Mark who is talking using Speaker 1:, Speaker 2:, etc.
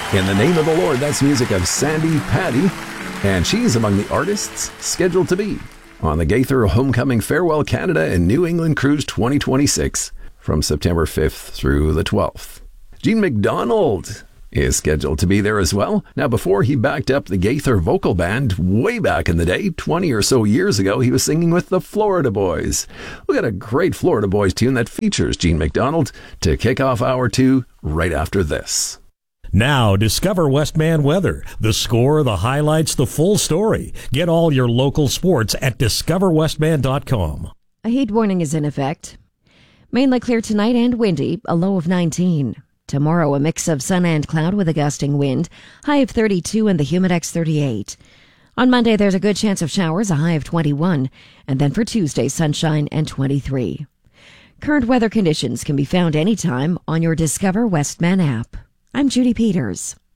Speaker 1: In the Name of the Lord, that's music of Sandi Patty, and she's among the artists scheduled to be on the Gaither Homecoming Farewell Canada and New England Cruise 2026 from September 5th through the 12th. Gene MacDonald is scheduled to be there as well. Now, before he backed up the Gaither Vocal Band way back in the day, 20 or so years ago, he was singing with the Florida Boys. We got a great Florida Boys tune that features Gene MacDonald to kick off hour 2 right after this.
Speaker 2: Now, discover Westman weather. The score, the highlights, the full story. Get all your local sports at discoverwestman.com.
Speaker 3: A heat warning is in effect. Mainly clear tonight and windy, a low of 19. Tomorrow, a mix of sun and cloud with a gusting wind, high of 32 and the Humidex 38. On Monday, there's a good chance of showers, a high of 21. And then for Tuesday, sunshine and 23. Current weather conditions can be found anytime on your Discover Westman app. I'm Judy Peters.